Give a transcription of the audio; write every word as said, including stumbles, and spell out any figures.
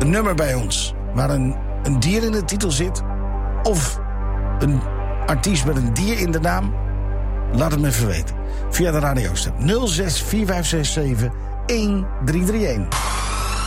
een nummer bij ons waar een, een dier in de titel zit, of een artiest met een dier in de naam? Laat het me even weten. Via de radiostem nul zes vier vijf zes zeven een drie drie een.